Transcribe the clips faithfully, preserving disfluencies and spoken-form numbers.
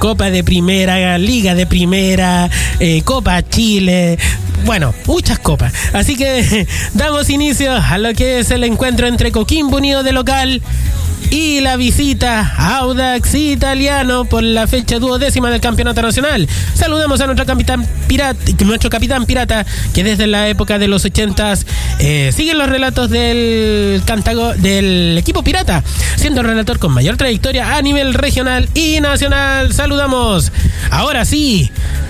Copa de Primera, Liga de Primera, eh, Copa Chile, bueno, muchas copas. Así que damos inicio a lo que es el encuentro entre Coquimbo Unido de local y la visita a Audax Italiano por la fecha duodécima del Campeonato Nacional. Saludamos a nuestro capitán pirata, nuestro capitán pirata, que desde la época de los ochentas eh, sigue los relatos del Cantago, del equipo pirata, siendo el relator con mayor trayectoria a nivel regional y nacional. Saludamos ahora sí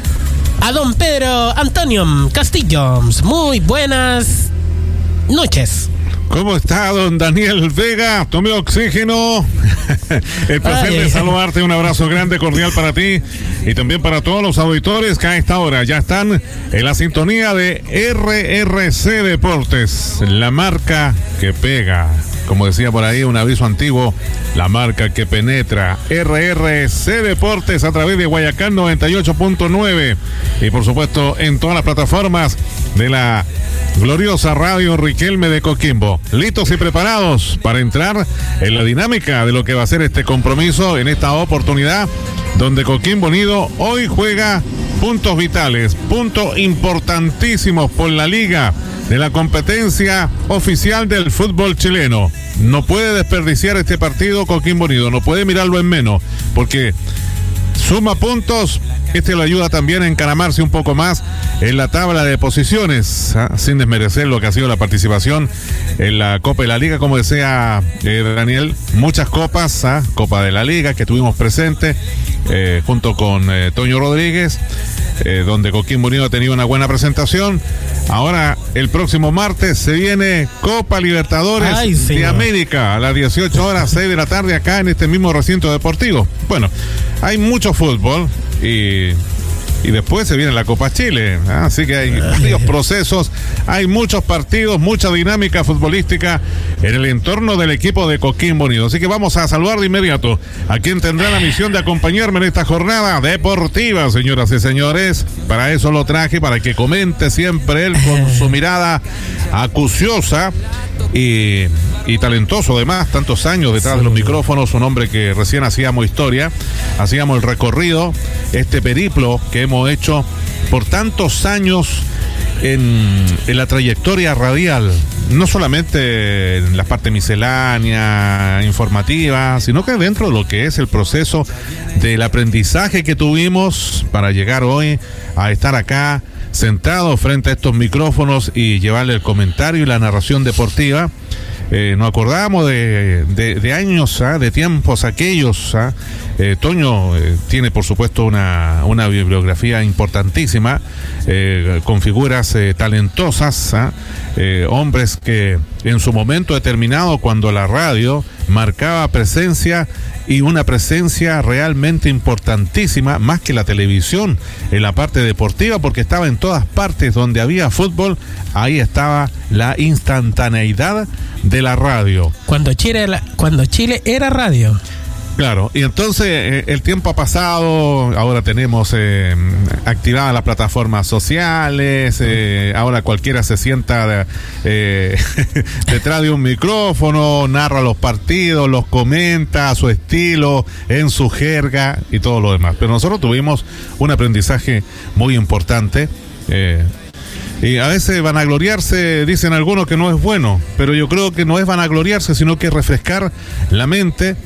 a don Pedro Antonio Castillo. Muy buenas noches. ¿Cómo está don Daniel Vega? Tome oxígeno. El placer Ay, de saludarte, un abrazo grande, cordial para ti y también para todos los auditores que a esta hora ya están en la sintonía de R R C Deportes, la marca que pega. Como decía por ahí un aviso antiguo, la marca que penetra. R R C Deportes a través de Guayacán noventa y ocho punto nueve y por supuesto en todas las plataformas de la gloriosa Radio Riquelme de Coquimbo. Listos y preparados para entrar en la dinámica de lo que va a ser este compromiso en esta oportunidad donde Coquimbo Unido hoy juega puntos vitales, puntos importantísimos por la liga de la competencia oficial del fútbol chileno. No puede desperdiciar este partido Coquimbo Unido, no puede mirarlo en menos, porque suma puntos. Este le ayuda también a encaramarse un poco más en la tabla de posiciones, ¿eh? Sin desmerecer lo que ha sido la participación en la Copa de la Liga, como decía eh, Daniel, muchas copas, ¿eh? Copa de la Liga que tuvimos presente eh, junto con eh, Toño Rodríguez, eh, donde Coquimbo Unido ha tenido una buena presentación. Ahora, el próximo martes se viene Copa Libertadores Ay, de América a las dieciocho horas, seis de la tarde, acá en este mismo recinto deportivo. Bueno, hay mucho fútbol y, y después se viene la Copa Chile, ¿eh? Así que hay varios procesos, hay muchos partidos, mucha dinámica futbolística en el entorno del equipo de Coquimbo Unido. Así que vamos a saludar de inmediato a quien tendrá la misión de acompañarme en esta jornada deportiva, señoras y señores. Para eso lo traje, para que comente siempre él con su mirada acuciosa y, y talentoso, además, tantos años detrás sí. de los micrófonos, un hombre que recién hacíamos historia, hacíamos el recorrido, este periplo que hemos hecho por tantos años en, en la trayectoria radial, no solamente en la parte miscelánea, informativa, sino que dentro de lo que es el proceso del aprendizaje que tuvimos para llegar hoy a estar acá sentado frente a estos micrófonos y llevarle el comentario y la narración deportiva. Eh, nos acordamos de, de, de años, ¿eh? de tiempos aquellos. ¿eh? Eh, Toño eh, tiene, por supuesto, una, una bibliografía importantísima, eh, con figuras eh, talentosas, ¿eh? Eh, hombres que en su momento determinado, cuando la radio marcaba presencia y una presencia realmente importantísima, más que la televisión, en la parte deportiva, porque estaba en todas partes donde había fútbol, ahí estaba la instantaneidad de la radio. Cuando Chile, cuando Chile era radio. Claro, y entonces eh, el tiempo ha pasado, ahora tenemos eh, activadas las plataformas sociales, eh, ahora cualquiera se sienta eh, detrás de un micrófono, narra los partidos, los comenta a su estilo, en su jerga y todo lo demás. Pero nosotros tuvimos un aprendizaje muy importante. Eh, Y a veces vanagloriarse, dicen algunos que no es bueno, pero yo creo que no es vanagloriarse, sino que refrescar la mente,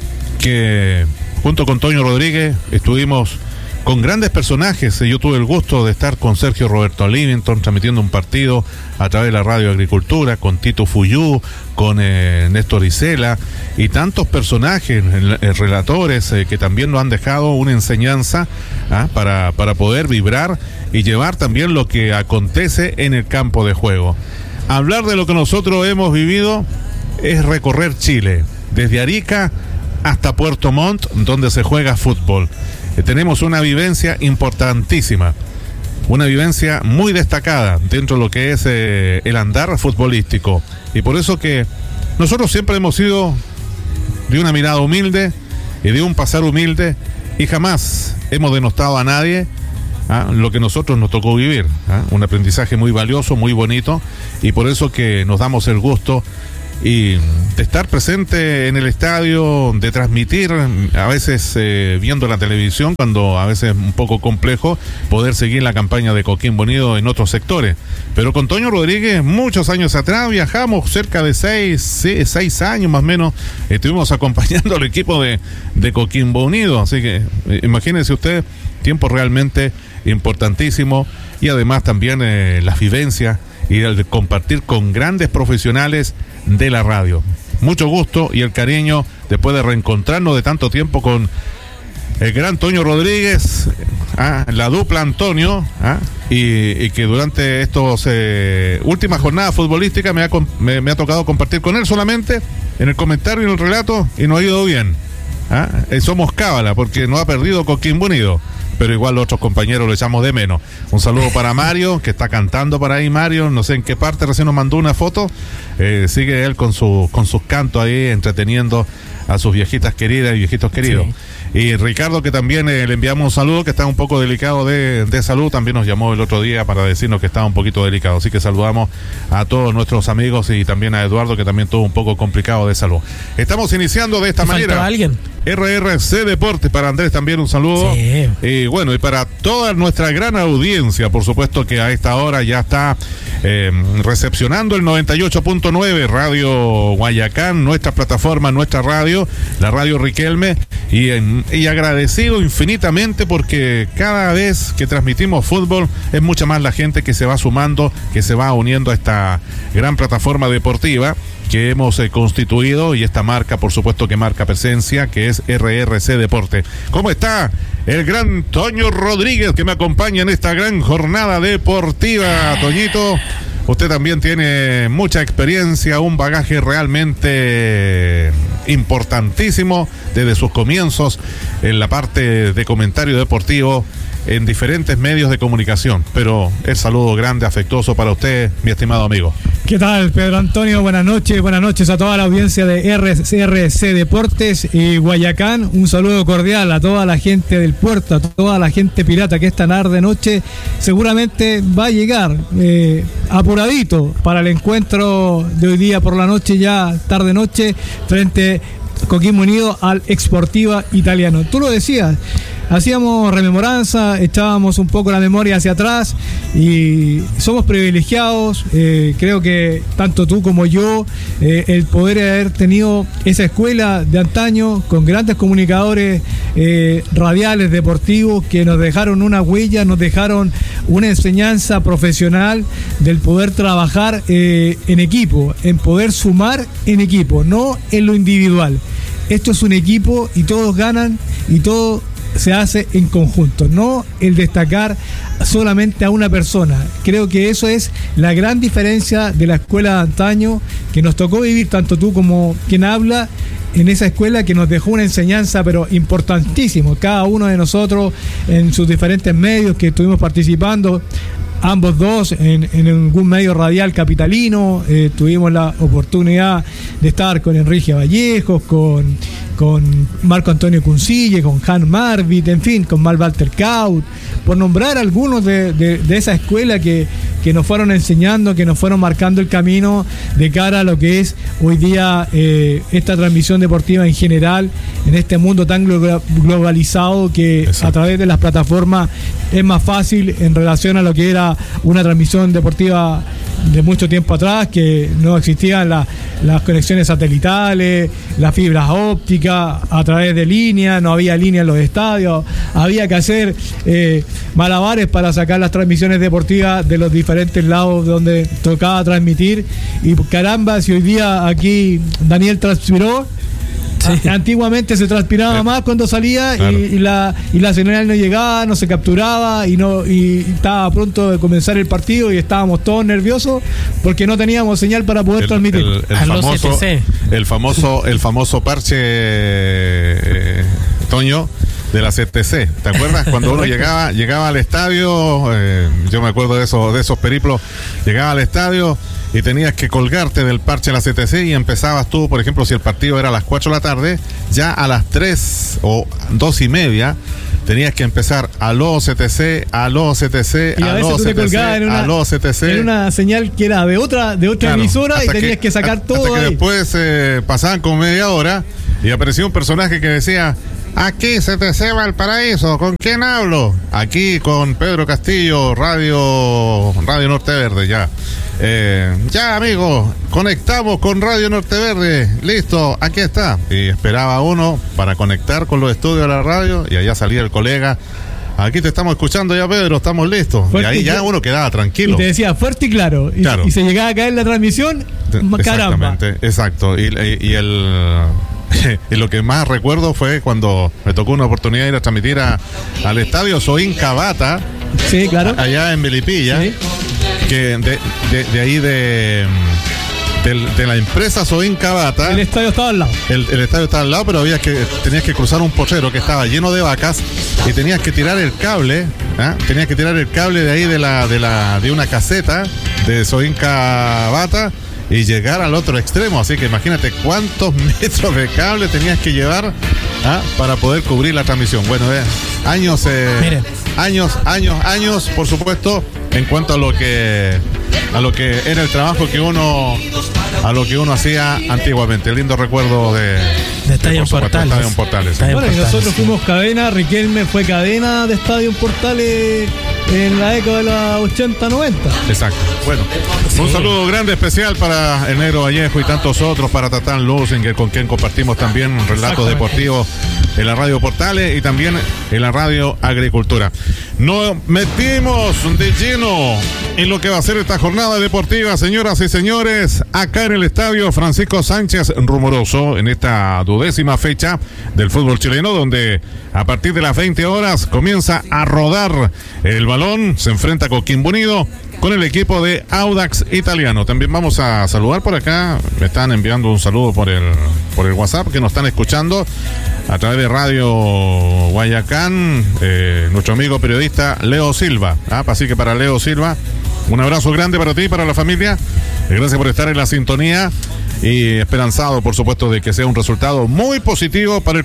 que junto con Toño Rodríguez estuvimos con grandes personajes. Yo tuve el gusto de estar con Sergio Roberto Livington transmitiendo un partido a través de la Radio Agricultura, con Tito Fuyú, con eh, Néstor Isela y tantos personajes, eh, relatores eh, que también nos han dejado una enseñanza ¿ah? para, para poder vibrar y llevar también lo que acontece en el campo de juego. Hablar de lo que nosotros hemos vivido es recorrer Chile, desde Arica hasta Puerto Montt, donde se juega fútbol. Eh, tenemos una vivencia importantísima, una vivencia muy destacada dentro de lo que es eh, el andar futbolístico. Y por eso que nosotros siempre hemos sido de una mirada humilde y de un pasar humilde, y jamás hemos denostado a nadie ¿ah? lo que nosotros nos tocó vivir. ¿ah? Un aprendizaje muy valioso, muy bonito, y por eso que nos damos el gusto y de estar presente en el estadio, de transmitir, a veces eh, viendo la televisión, cuando a veces es un poco complejo poder seguir la campaña de Coquimbo Unido en otros sectores. Pero con Toño Rodríguez, muchos años atrás, viajamos cerca de seis, seis, seis años más o menos, estuvimos acompañando al equipo de, de Coquimbo Unido, así que eh, imagínense usted, tiempo realmente importantísimo, y además también eh, las vivencias y el de compartir con grandes profesionales de la radio. Mucho gusto y el cariño después de reencontrarnos de tanto tiempo con el gran Toño Rodríguez, ah, la dupla Antonio, ah, y, y que durante estos eh, últimas jornadas futbolísticas me ha, me, me ha tocado compartir con él solamente en el comentario y en el relato, y nos ha ido bien. Ah, eh, somos cábala porque no ha perdido Coquimbo Unido, pero igual los otros compañeros lo echamos de menos. Un saludo para Mario, que está cantando por ahí. Mario, no sé en qué parte, recién nos mandó una foto. Eh, sigue él con, su, con sus cantos ahí, entreteniendo a sus viejitas queridas y viejitos queridos. Sí. Y Ricardo, que también eh, le enviamos un saludo, que está un poco delicado de, de salud, también nos llamó el otro día para decirnos que estaba un poquito delicado. Así que saludamos a todos nuestros amigos y también a Eduardo, que también estuvo un poco complicado de salud. Estamos iniciando de esta manera. ¿Alguien? R R C Deportes, para Andrés también un saludo. Sí. Y bueno, y para toda nuestra gran audiencia, por supuesto que a esta hora ya está eh, recepcionando el noventa y ocho punto nueve Radio Guayacán, nuestra plataforma, nuestra radio, la Radio Riquelme, y, en, y agradecido infinitamente porque cada vez que transmitimos fútbol es mucha más la gente que se va sumando, que se va uniendo a esta gran plataforma deportiva que hemos eh, constituido, y esta marca, por supuesto que marca presencia, que es R R C Deporte. ¿Cómo está el gran Toño Rodríguez, que me acompaña en esta gran jornada deportiva? Toñito, usted también tiene mucha experiencia, un bagaje realmente importantísimo desde sus comienzos en la parte de comentario deportivo en diferentes medios de comunicación, pero el saludo grande, afectuoso para usted, mi estimado amigo. ¿Qué tal, Pedro Antonio? Buenas noches, buenas noches a toda la audiencia de R R C Deportes y Guayacán. Un saludo cordial a toda la gente del puerto, a toda la gente pirata que esta tarde noche seguramente va a llegar eh, apuradito para el encuentro de hoy día por la noche, ya tarde noche, frente a Coquimbo Unido al Sportiva Italiano. Tú lo decías, hacíamos rememoranza, echábamos un poco la memoria hacia atrás y somos privilegiados, eh, creo que tanto tú como yo, eh, el poder haber tenido esa escuela de antaño con grandes comunicadores eh, radiales, deportivos, que nos dejaron una huella, nos dejaron una enseñanza profesional del poder trabajar eh, en equipo, en poder sumar en equipo, no en lo individual. Esto es un equipo y todos ganan y todo se hace en conjunto, no el destacar solamente a una persona. Creo que eso es la gran diferencia de la escuela de antaño que nos tocó vivir, tanto tú como quien habla, en esa escuela que nos dejó una enseñanza pero importantísimo, cada uno de nosotros en sus diferentes medios que estuvimos participando, ambos dos en, en algún medio radial capitalino. Eh, tuvimos la oportunidad de estar con Enrique Vallejos, con, con Marco Antonio Cuncille, con Han Marvit, en fin, con Mal Walter Kaut, por nombrar algunos de, de, de esa escuela que, que nos fueron enseñando, que nos fueron marcando el camino de cara a lo que es hoy día eh, esta transmisión deportiva en general, en este mundo tan glo- globalizado que Exacto. a través de las plataformas es más fácil en relación a lo que era una transmisión deportiva de mucho tiempo atrás, que no existían la, las conexiones satelitales, las fibras ópticas a través de línea, no había línea en los estadios, había que hacer eh, malabares para sacar las transmisiones deportivas de los diferentes lados donde tocaba transmitir. Y caramba, si hoy día aquí Daniel transpiró, sí. Antiguamente se transpiraba sí. más cuando salía, claro. y, y la y la señal no llegaba, no se capturaba y no y estaba a punto de comenzar el partido y estábamos todos nerviosos porque no teníamos señal para poder el, transmitir. El, el, famoso, el famoso el famoso parche eh, Toño de la C T C, ¿te acuerdas? Cuando uno llegaba llegaba al estadio, eh, yo me acuerdo de esos de esos periplos, llegaba al estadio y tenías que colgarte del parche de la C T C y empezabas tú, por ejemplo, si el partido era a las cuatro de la tarde, ya a las tres o dos y media tenías que empezar aló C T C, aló C T C, y a veces aló tú te C T C, colgabas en una, aló C T C. en una señal que era de otra, de otra Claro, emisora y hasta tenías que, sacar hasta todo que ahí. después eh, pasaban como media hora y aparecía un personaje que decía: aquí C T C Valparaíso, ¿con quién hablo? Aquí con Pedro Castillo, Radio Radio Norte Verde, ya. Eh, ya, amigo, conectamos con Radio Norte Verde, listo, aquí está. Y esperaba uno para conectar con los estudios de la radio y allá salía el colega: aquí te estamos escuchando ya, Pedro, estamos listos. Fuerte y ahí y ya uno quedaba tranquilo. Y te decía fuerte y claro. Y, Claro. y se llegaba a caer la transmisión, caramba. Exactamente, exacto. Y, y, y el y lo que más recuerdo fue cuando me tocó una oportunidad de ir a transmitir a, al estadio Soín Cavata, Sí, claro. allá en Melipilla, Sí. que de, de, de ahí de, de, de la empresa Soín Cavata. El estadio estaba al lado. El, el estadio estaba al lado, pero había que tenías que cruzar un potrero que estaba lleno de vacas y tenías que tirar el cable, ¿ah? tenías que tirar el cable de ahí de la de la de una caseta de Soín Cavata y llegar al otro extremo. Así que imagínate cuántos metros de cable tenías que llevar, ¿ah? para poder cubrir la transmisión. Bueno, eh, años, eh, Mire. años, años, años, por supuesto, en cuanto a lo que a lo que era el trabajo que uno a lo que uno hacía antiguamente. Lindo recuerdo de, De Estadio por supuesto, Portales. Estadio Portales. Estadio Bueno, y Portales, nosotros sí. fuimos cadena, Riquelme fue cadena de Estadio Portales en la década de los ochenta, noventa. Exacto. Bueno, Sí. un saludo grande, especial para el Negro Vallejo y tantos otros, para Tatán Lusinger, con quien compartimos también relatos Exactamente. deportivos en la radio Portales y también en la radio Agricultura. Nos metimos de lleno en lo que va a ser esta jornada deportiva, señoras y señores, acá en el estadio Francisco Sánchez Rumoroso, en esta duodécima fecha del fútbol chileno, donde a partir de las veinte horas comienza a rodar el balón, se enfrenta Coquimbo Unido con el equipo de Audax Italiano. También vamos a saludar por acá, me están enviando un saludo por el por el WhatsApp, que nos están escuchando a través de Radio Guayacán, eh, nuestro amigo periodista Leo Silva. ¿ah? Así que para Leo Silva, un abrazo grande para ti y para la familia. Eh, Gracias por estar en la sintonía y esperanzado, por supuesto, de que sea un resultado muy positivo para el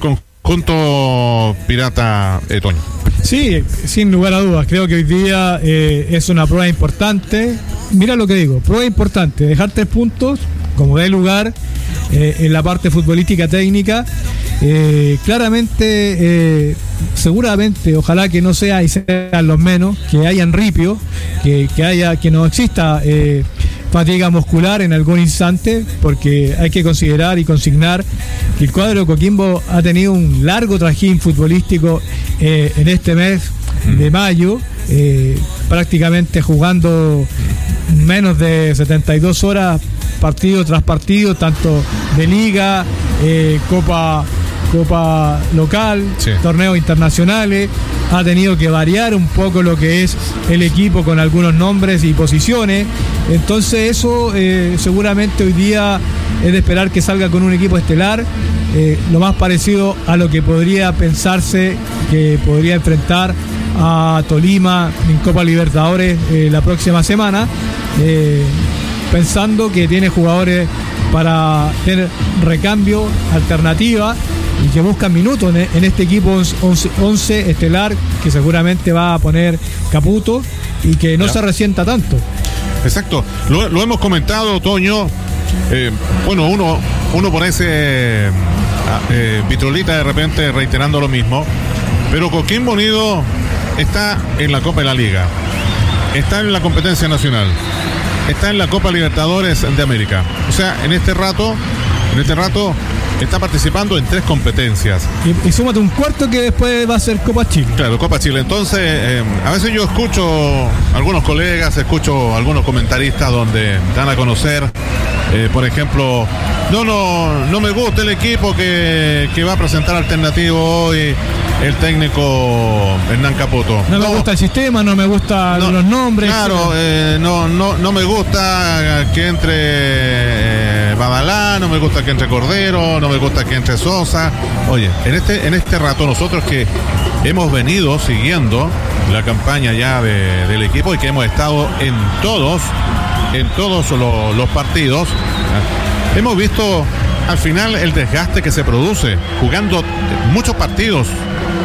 conjunto pirata, eh, Toño. Sí, sin lugar a dudas. Creo que hoy día eh, es una prueba importante. Mira lo que digo, prueba importante. Dejar tres puntos, como dé lugar, eh, en la parte futbolística técnica. Eh, claramente, eh, seguramente, ojalá que no sea y sean los menos, que hayan ripio, que, que haya, que no exista eh, fatiga muscular en algún instante, porque hay que considerar y consignar que el cuadro de Coquimbo ha tenido un largo trajín futbolístico eh, en este mes de mayo, eh, prácticamente jugando menos de setenta y dos horas partido tras partido, tanto de liga, eh, copa copa local, Sí. torneos internacionales. Ha tenido que variar un poco lo que es el equipo con algunos nombres y posiciones. Entonces eso eh, seguramente hoy día es de esperar que salga con un equipo estelar, eh, lo más parecido a lo que podría pensarse que podría enfrentar a Tolima en Copa Libertadores eh, la próxima semana, eh, pensando que tiene jugadores para tener recambio, alternativa, y que buscan minutos en, en este equipo once estelar que seguramente va a poner Caputo y que no Ya. se resienta tanto. Exacto, lo, lo hemos comentado, Toño. Eh, bueno, uno, uno por ese eh, eh, vitrolita de repente reiterando lo mismo, pero Coquimbo Unido está en la Copa de la Liga, está en la competencia nacional, está en la Copa Libertadores de América. O sea, en este rato, en este rato está participando en tres competencias. Y, y súmate un cuarto que después va a ser Copa Chile. Claro, Copa Chile. Entonces, eh, a veces yo escucho algunos colegas, escucho algunos comentaristas donde dan a conocer, eh, por ejemplo, no, no, no me gusta el equipo que, que va a presentar alternativo hoy, el técnico Hernán Caputo. No, me gusta el sistema, no me gustan No, los nombres. Claro, eh, no, no, no me gusta que entre eh, Badalá, no me gusta que entre Cordero, no me gusta que entre Sosa. Oye, en este, en este rato nosotros que hemos venido siguiendo la campaña ya de, del equipo y que hemos estado en todos, en todos los, los partidos, ¿eh? Hemos visto al final el desgaste que se produce jugando muchos partidos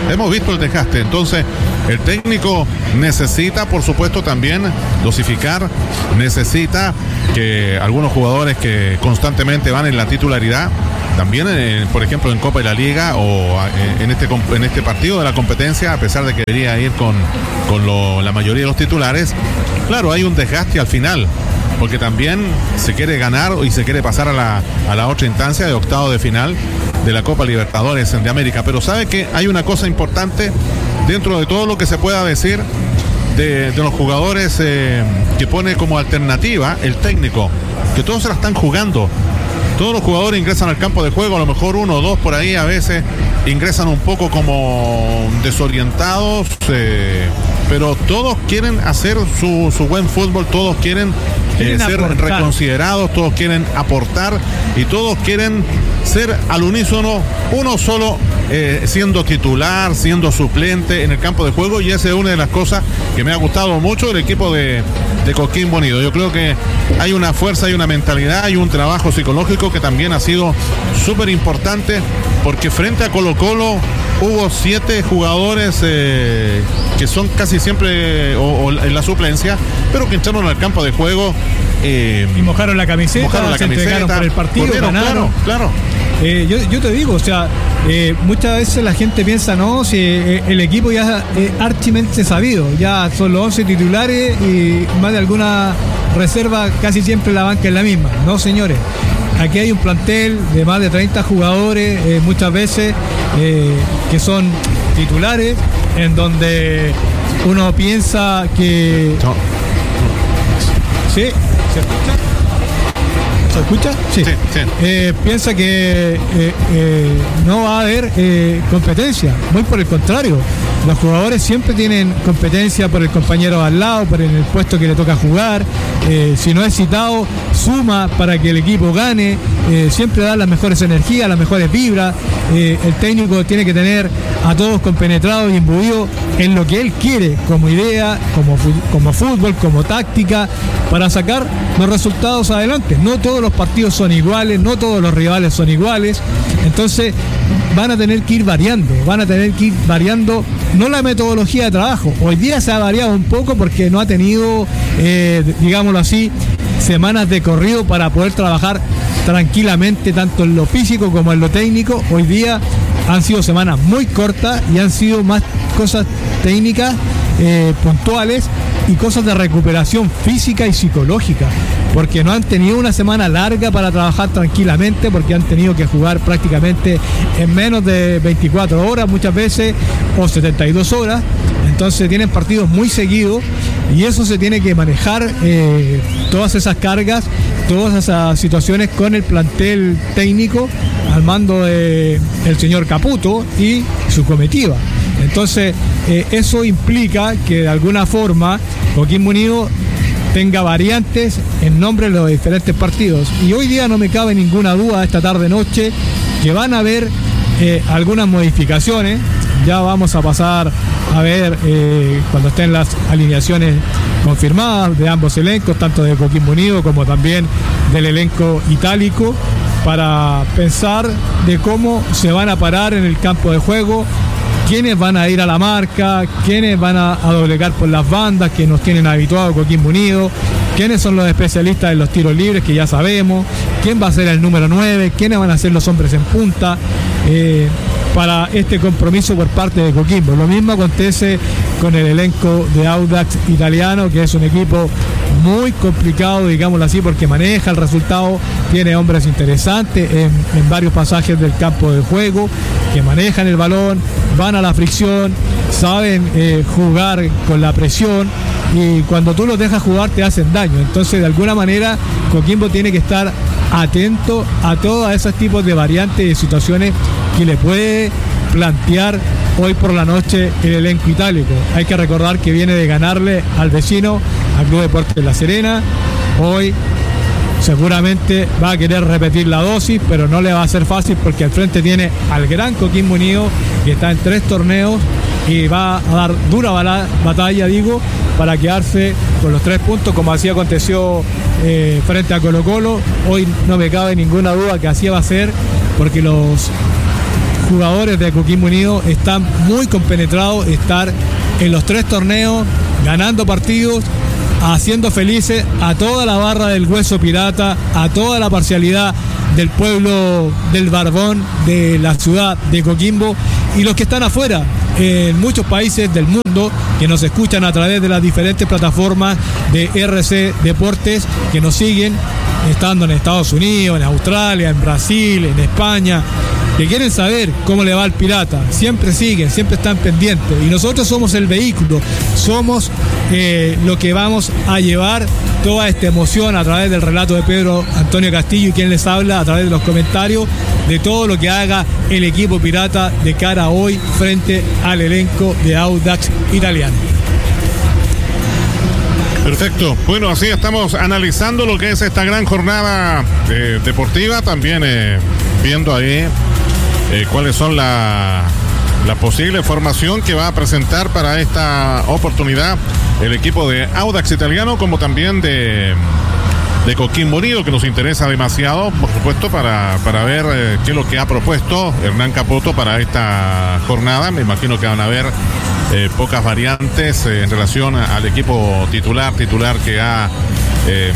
hemos visto el desgaste. Entonces, el técnico necesita, por supuesto, también dosificar, necesita que algunos jugadores que constantemente van en la titularidad, también, eh, por ejemplo, en Copa de la Liga o eh, en este en este partido de la competencia, a pesar de que debería ir con, con lo, la mayoría de los titulares, claro, hay un desgaste al final, porque también se quiere ganar y se quiere pasar a la, a la otra instancia de octavo de final de la Copa Libertadores de América. Pero sabe que hay una cosa importante dentro de todo lo que se pueda decir de, de los jugadores eh, que pone como alternativa el técnico, que todos se la están jugando. Todos los jugadores ingresan al campo de juego, a lo mejor uno o dos por ahí a veces ingresan un poco como desorientados, eh, pero todos quieren hacer su, su buen fútbol, todos quieren, eh, ser aportar. reconsiderados, todos quieren aportar y todos quieren ser al unísono, uno solo, eh, siendo titular, siendo suplente en el campo de juego, y esa es una de las cosas que me ha gustado mucho del equipo de, de Coquimbo Unido. Yo creo que hay una fuerza, hay una mentalidad, hay un trabajo psicológico que también ha sido súper importante, porque frente a Colo Colo hubo siete jugadores eh, que son casi siempre o, o en la suplencia, pero que entraron al campo de juego eh, y mojaron la camiseta, mojaron la se camiseta, entregaron por el partido, volvieron, ganaron. Claro, claro. Eh, yo, yo te digo, o sea, eh, muchas veces la gente piensa, no, si eh, el equipo ya es eh, archimente sabido, ya son los once titulares y más de alguna reserva, casi siempre la banca es la misma. No, señores, aquí hay un plantel de más de treinta jugadores, eh, muchas veces eh, que son titulares, en donde uno piensa que... No. ¿Sí? ¿Se escucha? ¿Se escucha? Sí. sí, sí. Eh, piensa que eh, eh, no va a haber eh, competencia. Muy por el contrario. Los jugadores siempre tienen competencia por el compañero al lado, por el puesto que le toca jugar. Eh, si no es citado, suma para que el equipo gane. Eh, siempre da las mejores energías, las mejores vibras. Eh, el técnico tiene que tener a todos compenetrados y imbuidos en lo que él quiere, como idea, como, como fútbol, como táctica, para sacar los resultados adelante. No todos los partidos son iguales, no todos los rivales son iguales. Entonces van a tener que ir variando, van a tener que ir variando no la metodología de trabajo. Hoy día se ha variado un poco porque no ha tenido, eh, digámoslo así, semanas de corrido para poder trabajar tranquilamente tanto en lo físico como en lo técnico. Hoy día han sido semanas muy cortas y han sido más cosas técnicas, eh, puntuales, y cosas de recuperación física y psicológica, porque no han tenido una semana larga para trabajar tranquilamente, porque han tenido que jugar prácticamente en menos de veinticuatro horas muchas veces, o setenta y dos horas. Entonces tienen partidos muy seguidos y eso se tiene que manejar, eh, todas esas cargas, todas esas situaciones con el plantel técnico al mando de el señor Caputo y su comitiva. Entonces eh, eso implica que de alguna forma Coquimbo Unido tenga variantes en nombre de los diferentes partidos, y hoy día no me cabe ninguna duda, esta tarde noche, que van a haber eh, algunas modificaciones. Ya vamos a pasar a ver eh, cuando estén las alineaciones confirmadas de ambos elencos, tanto de Coquimbo Unido como también del elenco itálico, para pensar de cómo se van a parar en el campo de juego, quiénes van a ir a la marca, quiénes van a, a doblegar por las bandas que nos tienen habituados Coquimbo Unido, quiénes son los especialistas en los tiros libres que ya sabemos, quién va a ser el número nueve, quiénes van a ser los hombres en punta, eh, para este compromiso por parte de Coquimbo. Lo mismo acontece con el elenco de Audax Italiano, que es un equipo muy complicado, digámoslo así, porque maneja el resultado, tiene hombres interesantes en, en varios pasajes del campo de juego, que manejan el balón, van a la fricción, saben eh, jugar con la presión, y cuando tú los dejas jugar te hacen daño. Entonces, de alguna manera, Coquimbo tiene que estar atento a todos esos tipos de variantes y de situaciones que le puede plantear hoy por la noche el elenco itálico. Hay que recordar que viene de ganarle al vecino, al Club Deportes La Serena. Hoy seguramente va a querer repetir la dosis, pero no le va a ser fácil, porque al frente tiene al gran Coquimbo Unido, que está en tres torneos y va a dar dura batalla, digo, para quedarse con los tres puntos, como así aconteció eh, frente a Colo Colo. Hoy no me cabe ninguna duda que así va a ser, porque los jugadores de Coquimbo Unido están muy compenetrados, estar en los tres torneos, ganando partidos, haciendo felices a toda la barra del Hueso Pirata, a toda la parcialidad del pueblo del Barbón, de la ciudad de Coquimbo, y los que están afuera, en muchos países del mundo, que nos escuchan a través de las diferentes plataformas de R C Deportes, que nos siguen, estando en Estados Unidos, en Australia, en Brasil, en España, que quieren saber cómo le va al Pirata. Siempre siguen, siempre están pendientes. Y nosotros somos el vehículo, somos eh, lo que vamos a llevar toda esta emoción a través del relato de Pedro Antonio Castillo y quien les habla a través de los comentarios de todo lo que haga el equipo Pirata de cara a hoy frente al elenco de Audax Italiano. Perfecto. Bueno, así estamos analizando lo que es esta gran jornada eh, deportiva, también eh, viendo ahí eh, cuáles son la, la posible formación que va a presentar para esta oportunidad el equipo de Audax Italiano, como también de, de Coquimbo Unido, que nos interesa demasiado, por supuesto, para, para ver eh, qué es lo que ha propuesto Hernán Caputo para esta jornada. Me imagino que van a haber Eh, pocas variantes eh, en relación al equipo titular, titular que ha, eh,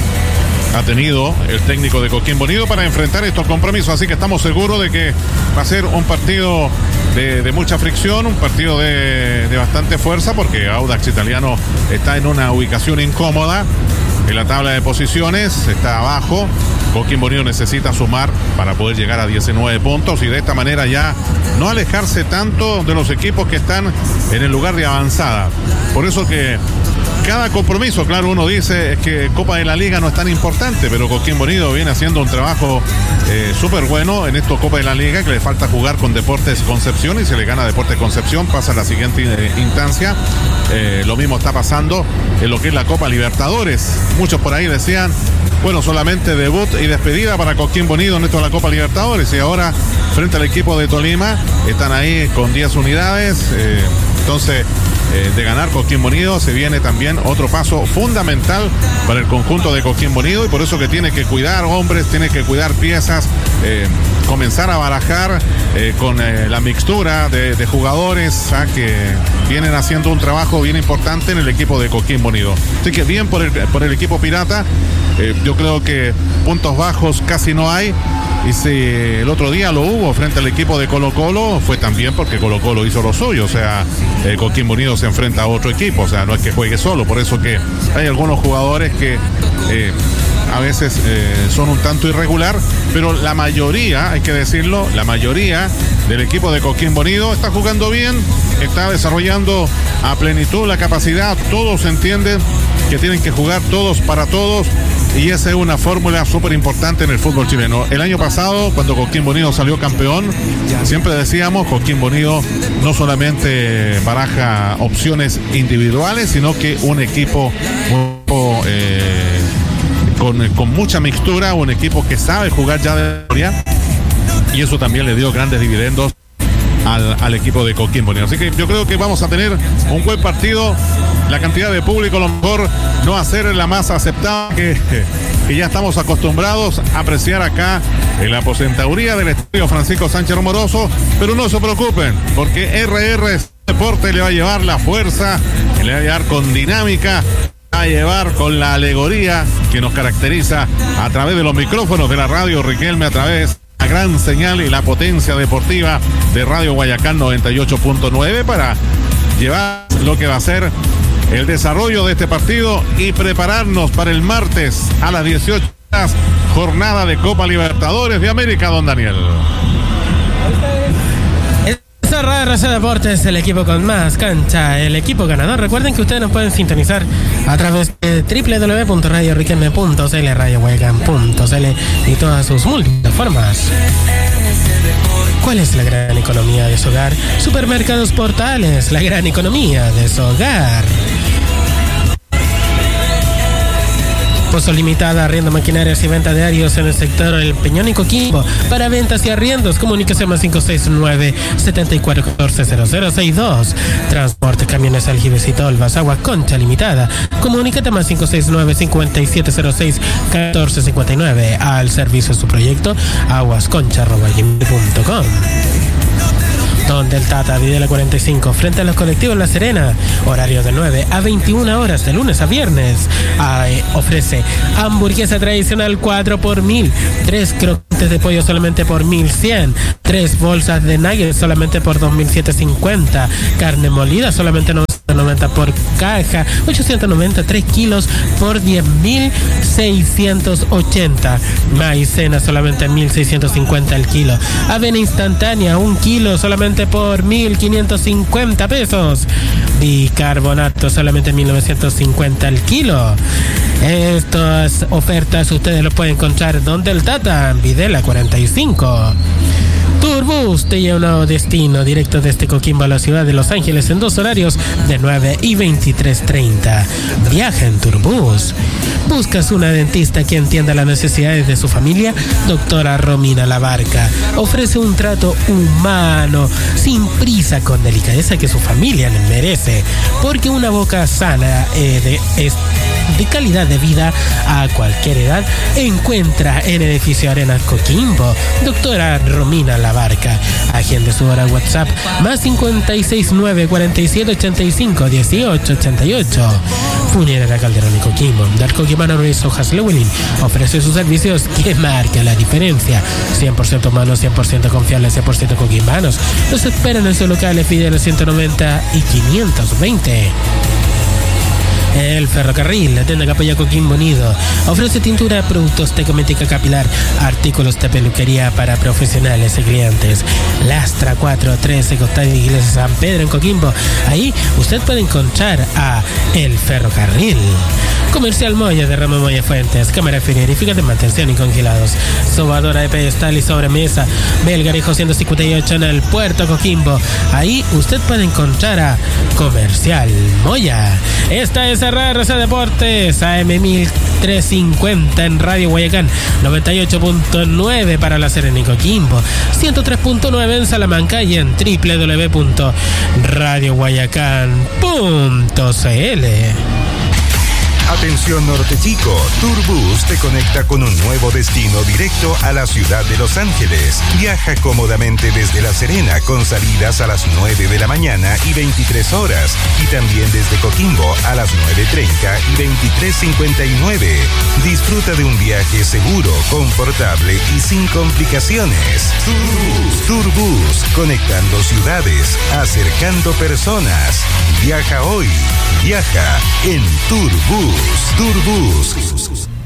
ha tenido el técnico de Coquimbo Unido para enfrentar estos compromisos, así que estamos seguros de que va a ser un partido de, de mucha fricción, un partido de, de bastante fuerza, porque Audax Italiano está en una ubicación incómoda en la tabla de posiciones, está abajo. Coquimbo Unido necesita sumar para poder llegar a diecinueve puntos y de esta manera ya no alejarse tanto de los equipos que están en el lugar de avanzada. Por eso que cada compromiso, claro, uno dice es que Copa de la Liga no es tan importante, pero Coquimbo Unido viene haciendo un trabajo eh, súper bueno en esto Copa de la Liga, que le falta jugar con Deportes Concepción, y se le gana Deportes Concepción, pasa a la siguiente eh, instancia. Eh, lo mismo está pasando en lo que es la Copa Libertadores. Muchos por ahí decían, bueno, solamente debut y despedida para Coquimbo Unido en esto de la Copa Libertadores, y ahora frente al equipo de Tolima están ahí con diez unidades. Eh, entonces eh, de ganar Coquimbo Unido se viene también otro paso fundamental para el conjunto de Coquimbo Unido, y por eso que tiene que cuidar hombres, tiene que cuidar piezas, eh, comenzar a barajar eh, con eh, la mixtura de, de jugadores ¿ah? que vienen haciendo un trabajo bien importante en el equipo de Coquimbo Unido. Así que bien por el, por el equipo Pirata. Eh, yo creo que puntos bajos casi no hay, y si el otro día lo hubo frente al equipo de Colo Colo, fue también porque Colo Colo hizo lo suyo. O sea, eh, Coquimbo Unido se enfrenta a otro equipo, o sea, no es que juegue solo. Por eso que hay algunos jugadores que eh, a veces eh, son un tanto irregular, pero la mayoría, hay que decirlo, la mayoría del equipo de Coquimbo Unido está jugando bien, está desarrollando a plenitud la capacidad. Todos entienden que tienen que jugar todos para todos, y esa es una fórmula súper importante en el fútbol chileno. El año pasado, cuando Coquimbo Unido salió campeón, siempre decíamos, Coquimbo Unido no solamente baraja opciones individuales, sino que un equipo eh, con, con mucha mixtura, un equipo que sabe jugar ya de historia, y eso también le dio grandes dividendos Al, al equipo de Coquimbo Unido. Así que yo creo que vamos a tener un buen partido. La cantidad de público a lo mejor no va a ser la más aceptada que, que ya estamos acostumbrados a apreciar acá en la aposentaduría del estadio Francisco Sánchez Romoroso, pero no se preocupen, porque R R Deporte le va a llevar la fuerza, le va a llevar con dinámica, a llevar con la alegoría que nos caracteriza a través de los micrófonos de la radio Riquelme, a través la gran señal y la potencia deportiva de Radio Guayacán noventa y ocho punto nueve, para llevar lo que va a ser el desarrollo de este partido y prepararnos para el martes a las dieciocho horas, jornada de Copa Libertadores de América, don Daniel. Radio R C Deportes, el equipo con más cancha, el equipo ganador. Recuerden que ustedes nos pueden sintonizar a través de doble u doble u doble u punto radio riquelme punto c l, radio guayacán punto c l y todas sus múltiples formas. ¿Cuál es la gran economía de su hogar? Supermercados Portales, la gran economía de su hogar. Pozo Limitada, arriendo maquinarias y venta de aéreos en el sector El Peñón y Coquimbo. Para ventas y arriendos, comuníquese más cinco seis nueve, siete cuatro uno cuatro, cero cero seis dos. Transporte, camiones, aljibes y tolvas, Agua Concha Limitada. Comunícate más cinco seis nueve, cinco siete cero seis, uno cuatro cinco nueve. Al servicio de su proyecto, aguasconcha arroba gmail punto com. donde el Tata Videla cuarenta y cinco, frente a los colectivos La Serena, horario de nueve a veintiuna horas de lunes a viernes. Ah, eh, ofrece hamburguesa tradicional cuatro por mil, tres croquetes de pollo solamente por mil cien, tres bolsas de nuggets solamente por dos mil setecientos cincuenta, carne molida solamente novecientos noventa por caja, ochocientos noventa, tres kilos por diez mil seiscientos ochenta, maicena solamente mil seiscientos cincuenta el kilo, avena instantánea un kilo solamente por mil quinientos cincuenta pesos, bicarbonato solamente mil novecientos cincuenta el kilo. Estas ofertas ustedes los pueden encontrar donde el Tata Videla cuarenta y cinco. Turbus te lleva a un nuevo destino directo desde Coquimbo a la ciudad de Los Ángeles en dos horarios de nueve y veintitrés treinta. Viaja en Turbus. ¿Buscas una dentista que entienda las necesidades de su familia? Doctora Romina Labarca ofrece un trato humano, sin prisa, con delicadeza que su familia le merece, porque una boca sana eh, de, es de calidad de vida a cualquier edad encuentra en Edificio Arenas Coquimbo. Doctora Romina Labarca. Agende su hora WhatsApp más cincuenta y seis nueve cuarenta y siete ochenta y cinco dieciocho ochenta y ocho. Funeraria Calderón y Coquimbo. Del Coquimano Ruiz Hojas Lewelin ofrece sus servicios que marcan la diferencia. cien por ciento humanos, cien por ciento confiables, cien por ciento coquimbanos. Los esperan en sus locales Fidel ciento noventa y quinientos veinte. El Ferrocarril, la tienda Capilla Coquimbo Unido, ofrece tintura, productos de cosmética capilar, artículos de peluquería para profesionales y clientes. Lastra cuatro trece, costado de Iglesia San Pedro en Coquimbo. Ahí usted puede encontrar a El Ferrocarril. Comercial Moya de Ramón Moya Fuentes, cámara frigorífica de mantención y congelados, sobadora de pedestal y sobremesa, Belgarijo ciento cincuenta y ocho en el Puerto Coquimbo. Ahí usted puede encontrar a Comercial Moya. Esta es R C Deportes, A M mil trescientos cincuenta en Radio Guayacán, noventa y ocho punto nueve para La Serena y Coquimbo, ciento tres punto nueve en Salamanca y en doble u doble u doble u punto radio guayacán punto c l. Atención Norte Chico, Turbus te conecta con un nuevo destino directo a la ciudad de Los Ángeles. Viaja cómodamente desde La Serena con salidas a las nueve de la mañana y veintitrés horas y también desde Coquimbo a las nueve treinta y veintitrés cincuenta y nueve. Disfruta de un viaje seguro, confortable y sin complicaciones. Turbus, Turbus, conectando ciudades, acercando personas. Viaja hoy, viaja en Turbus. Turbus,